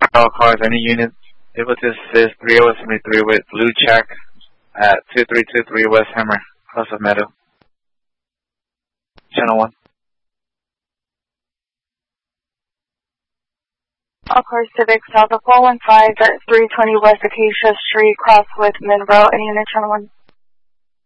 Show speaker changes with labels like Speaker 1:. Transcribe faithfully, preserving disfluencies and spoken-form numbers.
Speaker 1: all cars, any units able to assist three oh seventy-three with Blue Check at two three two three West Hammer, House of Meadow. Channel one.
Speaker 2: All cars, Civic South of four one five at three twenty West Acacia Street, cross with Monroe, any unit, Channel one.